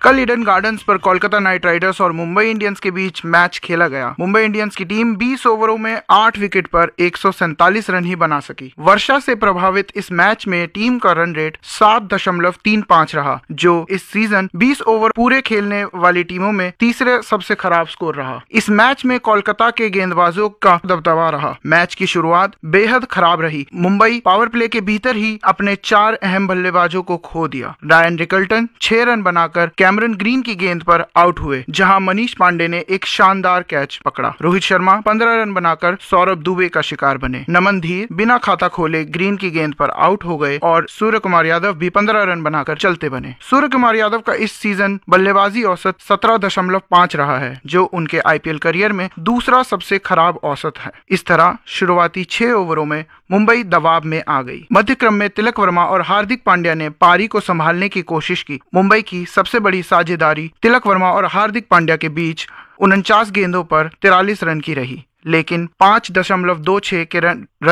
कल Eden gardens पर Kolkata night Riders और मुंबई इंडियंस के बीच मैच खेला गया। मुंबई इंडियंस की टीम 20 ओवरों में 8 विकेट पर 147 रन ही बना सकी। वर्षा से प्रभावित इस मैच में टीम का रन रेट 7.35 रहा, जो इस सीजन 20 ओवर पूरे खेलने वाली टीमों में तीसरे सबसे खराब स्कोर रहा। इस मैच में कोलकाता के गेंदबाजों का दबदबा रहा। मैच की शुरुआत बेहद खराब रही। मुंबई पावर प्ले के भीतर ही अपने 4 अहम बल्लेबाजों को खो दिया। रायन रिकल्टन 6 रन बनाकर कैमरन ग्रीन की गेंद पर आउट हुए, जहां मनीष पांडे ने एक शानदार कैच पकड़ा। रोहित शर्मा 15 रन बनाकर सौरभ दुबे का शिकार बने। नमन धीर बिना खाता खोले ग्रीन की गेंद पर आउट हो गए और सूर्य कुमार यादव भी 15 रन बनाकर चलते बने। सूर्य कुमार यादव का इस सीजन बल्लेबाजी औसत 17.5 रहा है, जो उनके आईपीएल करियर में दूसरा सबसे खराब औसत है। इस तरह शुरुआती 6 ओवरों में मुंबई दबाव में आ गई। मध्य क्रम में तिलक वर्मा और हार्दिक पांड्या ने पारी को संभालने की कोशिश की। मुंबई की सबसे बड़ी साझेदारी तिलक वर्मा और हार्दिक पांड्या के बीच 49 गेंदों पर 43 रन की रही, लेकिन 5.26 के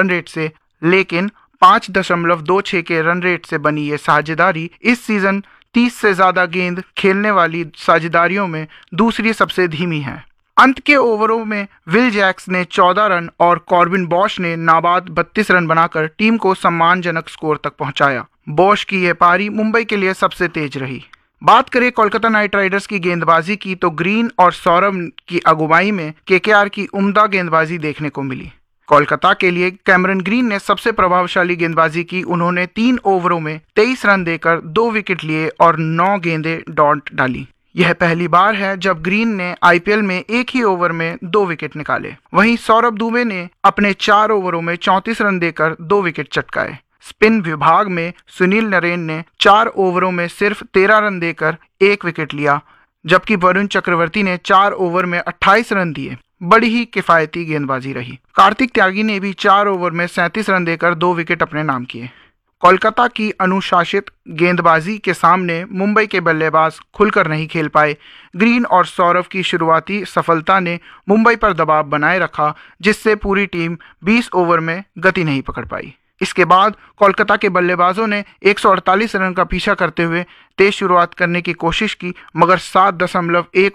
रन रेट से बनी ये साझेदारी इस सीजन 30 से ज्यादा गेंद खेलने वाली साझेदारियों में दूसरी सबसे धीमी है। अंत के ओवरों में विल जैक्स ने 14 रन और कॉर्बिन बॉश ने नाबाद 32 रन बनाकर टीम को सम्मानजनक स्कोर तक पहुंचाया। बॉश की यह पारी मुंबई के लिए सबसे तेज रही। बात करें कोलकाता नाइट राइडर्स की गेंदबाजी की, तो ग्रीन और सौरभ की अगुवाई में केकेआर की उम्दा गेंदबाजी देखने को मिली। कोलकाता के लिए कैमरन ग्रीन ने सबसे प्रभावशाली गेंदबाजी की। उन्होंने 3 ओवरों में 23 रन देकर 2 विकेट लिए और 9 गेंदें डॉट डाली। यह पहली बार है जब ग्रीन ने आईपीएल में एक ही ओवर में 2 विकेट निकाले। वहीं सौरभ दुबे ने अपने 4 ओवरों में 34 रन देकर 2 विकेट चटकाए। स्पिन विभाग में सुनील नरेन ने 4 ओवरों में सिर्फ 13 रन देकर 1 विकेट लिया, जबकि वरुण चक्रवर्ती ने 4 ओवर में 28 रन दिए। बड़ी ही किफायती गेंदबाजी रही। कार्तिक त्यागी ने भी 4 ओवर में 37 रन देकर 2 विकेट अपने नाम किए। कोलकाता की अनुशासित गेंदबाजी के सामने मुंबई के बल्लेबाज खुलकर नहीं खेल पाए। ग्रीन और सौरभ की शुरुआती सफलता ने मुंबई पर दबाव बनाए रखा, जिससे पूरी टीम 20 ओवर में गति नहीं पकड़ पाई। इसके बाद कोलकाता के बल्लेबाजों ने 148 रन का पीछा करते हुए तेज शुरुआत करने की कोशिश की, मगर 7.1